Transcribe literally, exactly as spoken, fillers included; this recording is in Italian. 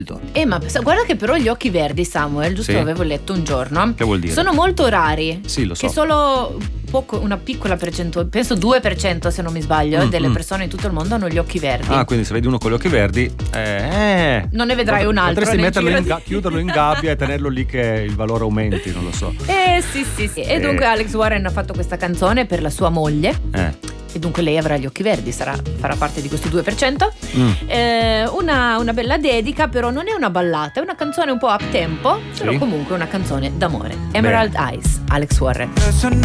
Eh ma guarda che però gli occhi verdi, Samuel, giusto, Sì. avevo letto un giorno. Che vuol dire? Sono molto rari. Sì, lo so. Che solo poco, una piccola percentuale, penso due per cento se non mi sbaglio, Mm, delle mm. persone in tutto il mondo hanno gli occhi verdi. Ah, quindi se vedi uno con gli occhi verdi, eh, Non ne vedrai un altro potresti nel metterlo giro in di- ga- chiuderlo in gabbia e tenerlo lì che il valore aumenti, non lo so. Eh sì sì sì. E Eh. dunque Alex Warren ha fatto questa canzone per la sua moglie. Eh. E dunque lei avrà gli occhi verdi, sarà, farà parte di questo due per cento. Mm. Eh, una, una bella dedica, però non è una ballata, è una canzone un po' up tempo, però Sì. comunque una canzone d'amore. Emerald Eyes, Alex Warren.